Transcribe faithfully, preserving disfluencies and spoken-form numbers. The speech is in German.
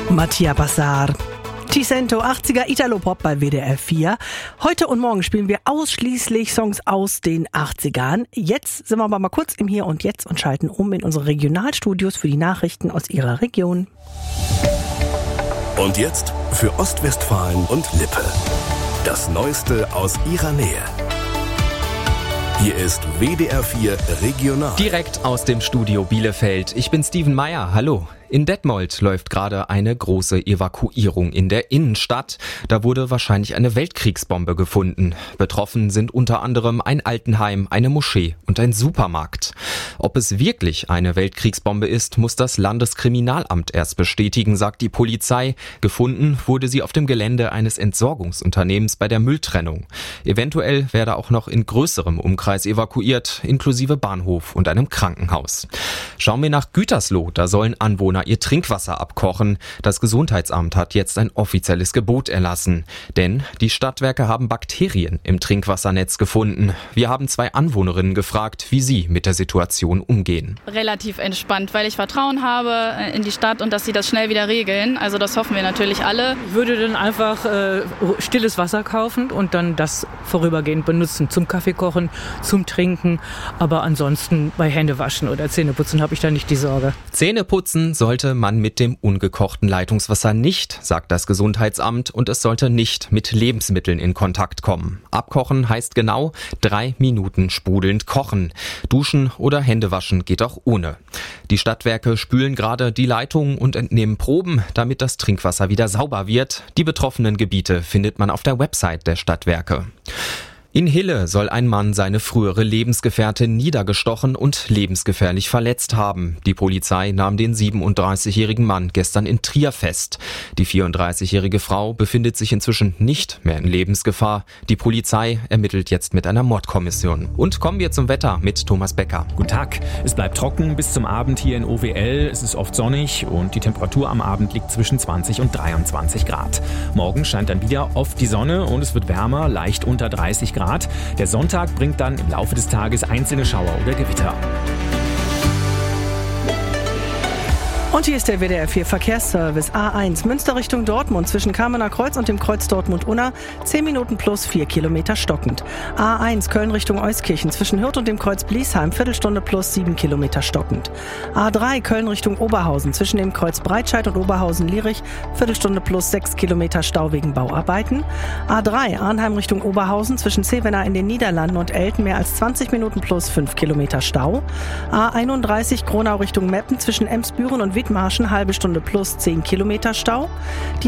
Mattia Bassar. Ticento, achtziger Italo-Pop bei W D R vier. Heute und morgen spielen wir ausschließlich Songs aus den achtzigern. Jetzt sind wir aber mal kurz im Hier und Jetzt und schalten um in unsere Regionalstudios für die Nachrichten aus Ihrer Region. Und jetzt für Ostwestfalen und Lippe. Das Neueste aus Ihrer Nähe. Hier ist W D R vier Regional. Direkt aus dem Studio Bielefeld. Ich bin Steven Meyer. Hallo. In Detmold läuft gerade eine große Evakuierung in der Innenstadt. Da wurde wahrscheinlich eine Weltkriegsbombe gefunden. Betroffen sind unter anderem ein Altenheim, eine Moschee und ein Supermarkt. Ob es wirklich eine Weltkriegsbombe ist, muss das Landeskriminalamt erst bestätigen, sagt die Polizei. Gefunden wurde sie auf dem Gelände eines Entsorgungsunternehmens bei der Mülltrennung. Eventuell werde auch noch in größerem Umkreis evakuiert, inklusive Bahnhof und einem Krankenhaus. Schauen wir nach Gütersloh. Da sollen Anwohner ihr Trinkwasser abkochen. Das Gesundheitsamt hat jetzt ein offizielles Gebot erlassen. Denn die Stadtwerke haben Bakterien im Trinkwassernetz gefunden. Wir haben zwei Anwohnerinnen gefragt, wie sie mit der Situation umgehen. Relativ entspannt, weil ich Vertrauen habe in die Stadt und dass sie das schnell wieder regeln. Also das hoffen wir natürlich alle. Ich würde dann einfach äh, stilles Wasser kaufen und dann das vorübergehend benutzen. Zum Kaffeekochen, zum Trinken. Aber ansonsten bei Händewaschen oder Zähneputzen habe ich da nicht die Sorge. Zähneputzen sollte man mit dem ungekochten Leitungswasser nicht, sagt das Gesundheitsamt, und es sollte nicht mit Lebensmitteln in Kontakt kommen. Abkochen heißt genau drei Minuten sprudelnd kochen. Duschen oder Händewaschen geht auch ohne. Die Stadtwerke spülen gerade die Leitungen und entnehmen Proben, damit das Trinkwasser wieder sauber wird. Die betroffenen Gebiete findet man auf der Website der Stadtwerke. In Hille soll ein Mann seine frühere Lebensgefährtin niedergestochen und lebensgefährlich verletzt haben. Die Polizei nahm den siebenunddreißigjährigen Mann gestern in Trier fest. Die vierunddreißigjährige Frau befindet sich inzwischen nicht mehr in Lebensgefahr. Die Polizei ermittelt jetzt mit einer Mordkommission. Und kommen wir zum Wetter mit Thomas Becker. Guten Tag. Es bleibt trocken bis zum Abend hier in O W L. Es ist oft sonnig und die Temperatur am Abend liegt zwischen zwanzig und dreiundzwanzig Grad. Morgen scheint dann wieder oft die Sonne und es wird wärmer, leicht unter dreißig Grad. Der Sonntag bringt dann im Laufe des Tages einzelne Schauer oder Gewitter. Und hier ist der W D R vier Verkehrsservice. A eins Münster Richtung Dortmund zwischen Kamener Kreuz und dem Kreuz Dortmund-Unna zehn Minuten plus vier Kilometer stockend. A eins Köln Richtung Euskirchen zwischen Hürth und dem Kreuz Bliesheim Viertelstunde plus sieben Kilometer stockend. A drei Köln Richtung Oberhausen zwischen dem Kreuz Breitscheid und Oberhausen-Lierich Viertelstunde plus sechs Kilometer Stau wegen Bauarbeiten. A drei Arnheim Richtung Oberhausen zwischen Zevenaar in den Niederlanden und Elten mehr als zwanzig Minuten plus fünf Kilometer Stau. A einunddreißig Gronau Richtung Meppen zwischen Emsbüren und Wittmarschen halbe Stunde plus zehn Kilometer Stau. Die